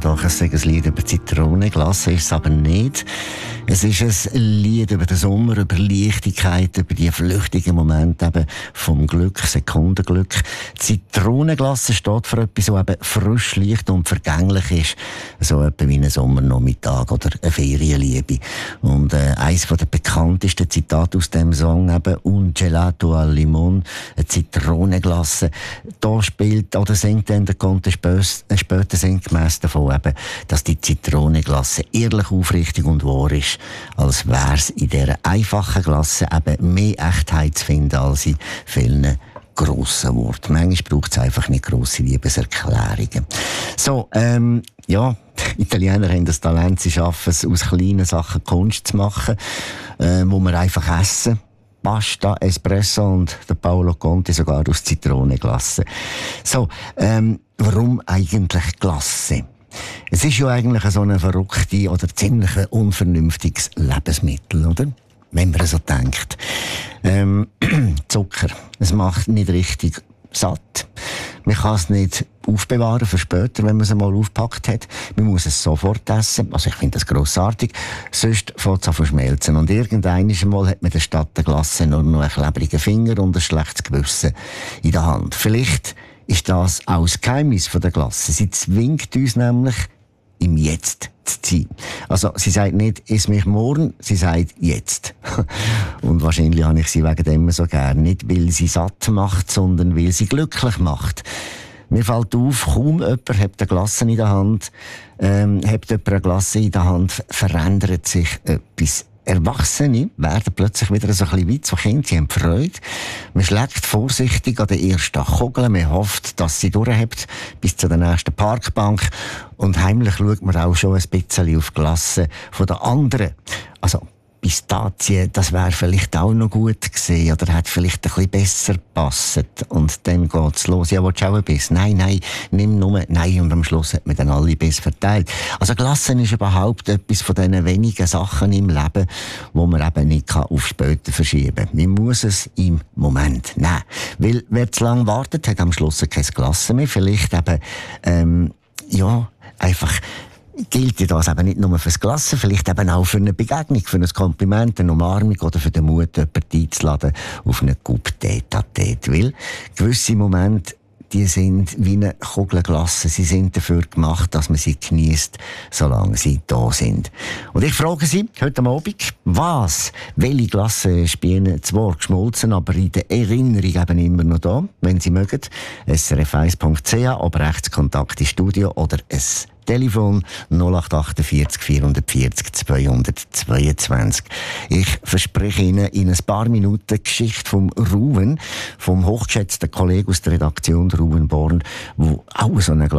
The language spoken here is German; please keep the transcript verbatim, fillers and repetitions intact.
doch, es sei ein Lied über Zitronenglas, ist es aber nicht. Es ist ein Lied über den Sommer, über Leichtigkeit, über die flüchtigen Momente eben vom Glück, Sekundenglück. Zitronenglas steht für etwas, das eben frisch, leicht und vergänglich ist. So etwa wie ein Sommernachmittag oder eine Ferienliebe. Und äh, eines der bekanntesten Zitate aus dem Song eben «Un gelato al limon», eine Zitronenglasse. Da spielt oder singt dann der Conte später sinngemäss davon eben, dass die Zitronenglasse ehrlich, aufrichtig und wahr ist, als wäre es in dieser einfachen Glasse eben mehr Echtheit zu finden als in vielen grossen Worten. Manchmal braucht es einfach nicht grosse Liebeserklärungen. So, ähm, ja, Italiener haben das Talent, sie schaffen es, aus kleinen Sachen Kunst zu machen, äh, wo wir einfach essen. Pasta, Espresso und der Paolo Conte sogar aus Zitronenglasse. So, ähm, warum eigentlich Glasse? Es ist ja eigentlich so eine verrückte oder ziemlich unvernünftiges Lebensmittel, oder? Wenn man so denkt. Ähm, Zucker. Es macht nicht richtig satt. Man kann es nicht aufbewahren für später, wenn man es einmal aufgepackt hat. Man muss es sofort essen. Also ich finde das grossartig. Sonst fängt es an zu schmelzen. Und irgendwann einmal hat man der Stadt der Glasse nur noch einen klebrigen Finger und ein schlechtes Gewissen in der Hand. Vielleicht ist das auch das Geheimnis von der Glasse. Sie zwingt uns nämlich, im Jetzt zu sein. Also, sie sagt nicht, iss mich morgen, sie sagt jetzt. Und wahrscheinlich habe ich sie wegen dem so gern. Nicht, weil sie satt macht, sondern weil sie glücklich macht. Mir fällt auf, kaum jemand hat eine Glasse in der Hand, ähm, hat jemand eine Glasse in der Hand, verändert sich etwas. Erwachsene werden plötzlich wieder so ein bisschen weit, so Kinder, sie haben Freude. Man schlägt vorsichtig an den ersten Kugeln, man hofft, dass sie durchhebt bis zur nächsten Parkbank. Und heimlich schaut man auch schon ein bisschen auf die Glasse von den anderen. Also, Pistazien, das wäre vielleicht auch noch gut gewesen, oder hat vielleicht ein bisschen besser gepasst. Und dann geht's los. Ja, willst du auch ein Biss? Nein, nein, nimm nur, nein. Und am Schluss hat man dann alle Biss verteilt. Also Glassen ist überhaupt etwas von diesen wenigen Sachen im Leben, wo man eben nicht auf später verschieben kann. Man muss es im Moment nehmen. Weil, wer zu lange wartet, hat am Schluss kein Glassen mehr. Vielleicht eben, ähm, ja, einfach, gilt das eben nicht nur fürs Glassen, vielleicht eben auch für eine Begegnung, für ein Kompliment, eine Umarmung oder für den Mut, jemanden einzuladen auf eine Coupe Tête-à-Tête. Weil gewisse Momente, die sind wie eine Kugel Glasse. Sie sind dafür gemacht, dass man sie genießt, solange sie da sind. Und ich frage Sie heute Abend, was, welche Glasse ist bei Ihnen zwar geschmolzen, aber in der Erinnerung eben immer noch da, wenn Sie mögen. S R F eins Punkt C H, aber Rechtskontakt ins Studio oder es Telefon null acht vier acht vier vier null zwei zwei zwei. Ich verspreche Ihnen in ein paar Minuten die Geschichte vom Ruben, vom hochgeschätzten Kollegen aus der Redaktion Ruben Born, wo auch so eine